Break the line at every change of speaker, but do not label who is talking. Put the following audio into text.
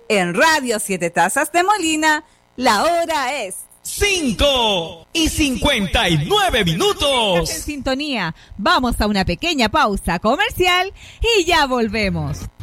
En Radio Siete Tazas de Molina, la hora es
5:59.
En sintonía, vamos a una pequeña pausa comercial y ya volvemos.